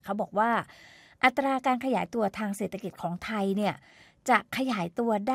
เขาบอกว่าอัตราการขยายตัวทางเศรษฐกิจของไทยเนี่ยจะขยายตัวได้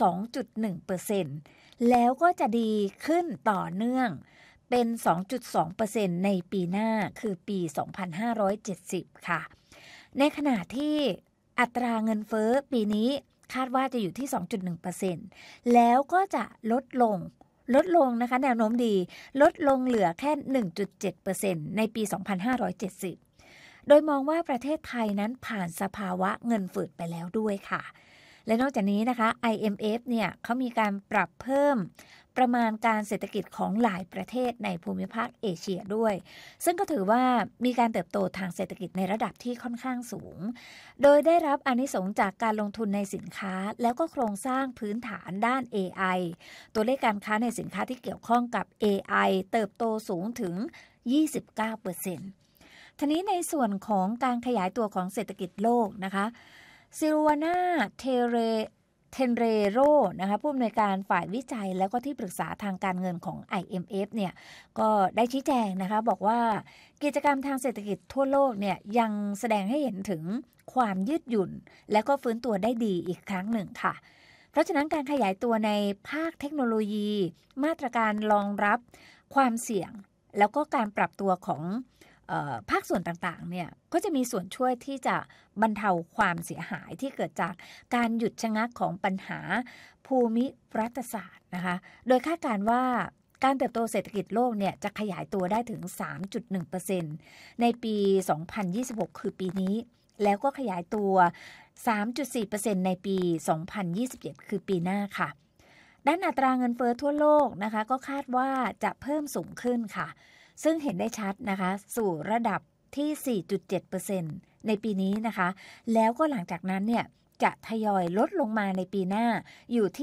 2.1% แล้วก็จะดีขึ้นต่อเนื่องเป็น 2.2% ในปีหน้าคือปี 2570 ค่ะในขณะที่อัตราเงินเฟ้อปีนี้คาดว่าจะอยู่ที่ 2.1% แล้วก็จะลดลงนะคะแนวโน้มดีลดลงเหลือแค่ 1.7% ในปี 2570 โดยมองว่าประเทศไทยนั้นผ่านสภาวะเงินฝืดไปแล้วด้วยค่ะและนอกจากนี้นะคะ IMF เนี่ยเขามีการปรับเพิ่มประมาณการเศรษฐกิจของหลายประเทศในภูมิภาคเอเชียด้วยซึ่งก็ถือว่ามีการเติบโตทางเศรษฐกิจในระดับที่ค่อนข้างสูงโดยได้รับอานิสงส์จากการลงทุนในสินค้าแล้วก็โครงสร้างพื้นฐานด้าน AI ตัวเลขการค้าในสินค้าที่เกี่ยวข้องกับ AI เติบโตสูงถึง 29%ทีนี้ในส่วนของการขยายตัวของเศรษฐกิจโลกนะคะซิลวาน่าเทนเรโรนะคะผู้อำนวยการฝ่ายวิจัยแล้วก็ที่ปรึกษาทางการเงินของ IMF เนี่ยก็ได้ชี้แจงนะคะบอกว่ากิจกรรมทางเศรษฐกิจทั่วโลกเนี่ยยังแสดงให้เห็นถึงความยืดหยุ่นและก็ฟื้นตัวได้ดีอีกครั้งหนึ่งค่ะเพราะฉะนั้นการขยายตัวในภาคเทคโนโลยีมาตรการรองรับความเสี่ยงแล้วก็การปรับตัวของภาคส่วนต่างๆเนี่ยก็จะมีส่วนช่วยที่จะบรรเทาความเสียหายที่เกิดจากการหยุดชะงักของปัญหาภูมิรัฐศาสตร์นะคะโดยคาดการณ์ว่าการเติบโตเศรษฐกิจโลกเนี่ยจะขยายตัวได้ถึง 3.1% ในปี 2026 คือปีนี้แล้วก็ขยายตัว 3.4% ในปี 2027 คือปีหน้าค่ะด้านอัตราเงินเฟ้อทั่วโลกนะคะก็คาดว่าจะเพิ่มสูงขึ้นค่ะซึ่งเห็นได้ชัดนะคะสู่ระดับที่ 4.7% ในปีนี้นะคะแล้วก็หลังจากนั้นเนี่ยจะทยอยลดลงมาในปีหน้าอยู่ที่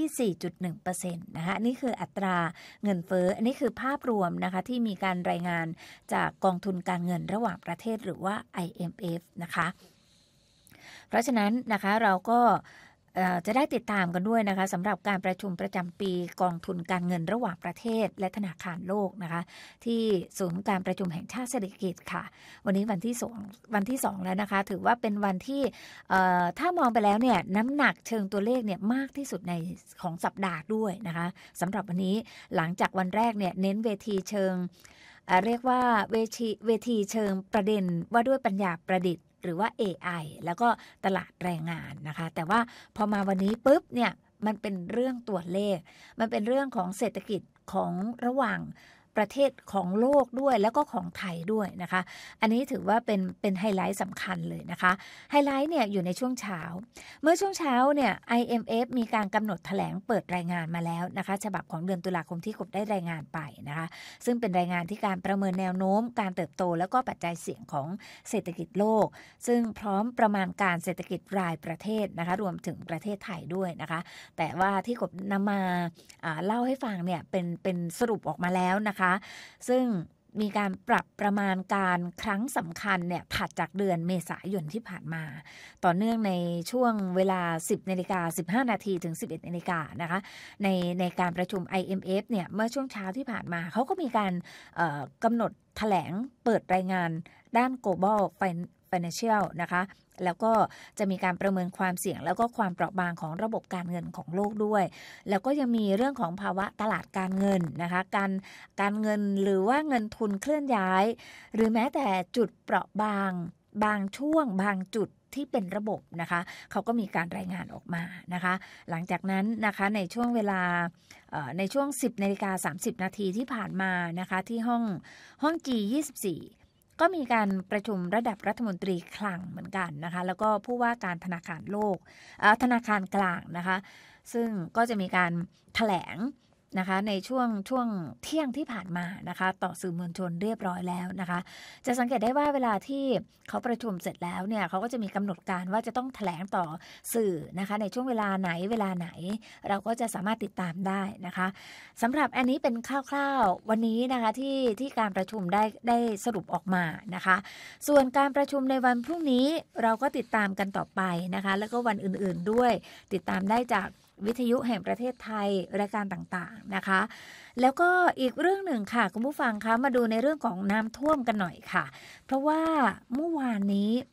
4.1% นะคะนี่คืออัตราเงินเฟ้ออันนี้คือภาพรวมนะคะที่มีการรายงานจากกองทุนการเงินระหว่างประเทศหรือว่า IMF นะคะเพราะฉะนั้นนะคะเราก็จะได้ติดตามกันด้วยนะคะสำหรับการประชุมประจำปีกองทุนการเงินระหว่างประเทศและธนาคารโลกนะคะที่ศูนย์การประชุมแห่งชาติเศรษฐกิจค่ะวันนี้วันที่2แล้วนะคะถือว่าเป็นวันที่ถ้ามองไปแล้วเนี่ยน้ำหนักเชิงตัวเลขเนี่ยมากที่สุดในของสัปดาห์ด้วยนะคะสำหรับวันนี้หลังจากวันแรกเนี่ยเน้นเวทีเชิงเรียกว่าเวทีเชิงประเด็นว่าด้วยปัญญาประดิษฐ์หรือว่า AI แล้วก็ตลาดแรงงานนะคะแต่ว่าพอมาวันนี้ปุ๊บเนี่ยมันเป็นเรื่องตัวเลขมันเป็นเรื่องของเศรษฐกิจของระหว่างประเทศของโลกด้วยแล้วก็ของไทยด้วยนะคะอันนี้ถือว่าเป็นไฮไลท์สำคัญเลยนะคะไฮไลท์เนี่ยอยู่ในช่วงเช้าเมื่อช่วงเช้าเนี่ย IMF มีการกำหนดแถลงเปิดรายงานมาแล้วนะคะฉบับของเดือนตุลาคมที่กบได้รายงานไปนะคะซึ่งเป็นรายงานที่การประเมินแนวโน้มการเติบโตแล้วก็ปัจจัยเสี่ยงของเศรษฐกิจโลกซึ่งพร้อมประมาณการเศรษฐกิจรายประเทศนะคะรวมถึงประเทศไทยด้วยนะคะแต่ว่าที่กบนำมาเล่าให้ฟังเนี่ยเป็นสรุปออกมาแล้วนะคะซึ่งมีการปรับประมาณการครั้งสำคัญเนี่ยถัดจากเดือนเมษายนที่ผ่านมาต่อเนื่องในช่วงเวลา 10:15 นาทีถึง 11 นาฬิกานะคะในการประชุม IMF เนี่ยเมื่อช่วงเช้าที่ผ่านมาเขาก็มีการกำหนดแถลงเปิดรายงานด้าน Global Financial นะคะแล้วก็จะมีการประเมินความเสี่ยงแล้วก็ความเปราะบางของระบบการเงินของโลกด้วยแล้วก็ยังมีเรื่องของภาวะตลาดการเงินนะคะการเงินหรือว่าเงินทุนเคลื่อนย้ายหรือแม้แต่จุดเปราะบางช่วงบางจุดที่เป็นระบบนะคะเขาก็มีการรายงานออกมานะคะหลังจากนั้นนะคะในช่วงเวลาในช่วง 10:30 นาทีที่ผ่านมานะคะที่ห้อง G24ก็มีการประชุมระดับรัฐมนตรีคลังเหมือนกันนะคะแล้วก็ผู้ว่าการธนาคารโลกธนาคารกลางนะคะซึ่งก็จะมีการแถลงนะคะในช่วงเที่ยงที่ผ่านมานะคะต่อสื่อมวลชนเรียบร้อยแล้วนะคะจะสังเกตได้ว่าเวลาที่เขาประชุมเสร็จแล้วเนี่ยเขาก็จะมีกำหนดการว่าจะต้องแถลงต่อสื่อนะคะในช่วงเวลาไหนเราก็จะสามารถติดตามได้นะคะสำหรับอันนี้เป็นคร่าวๆวันนี้นะคะที่การประชุมได้สรุปออกมานะคะส่วนการประชุมในวันพรุ่งนี้เราก็ติดตามกันต่อไปนะคะแล้วก็วันอื่นๆด้วยติดตามได้จากวิทยุแห่งประเทศไทยรายการต่างๆนะคะแล้วก็อีกเรื่องหนึ่งค่ะคุณผู้ฟังคะมาดูในเรื่องของน้ำท่วมกันหน่อยค่ะเพราะว่าเมื่อวานนี้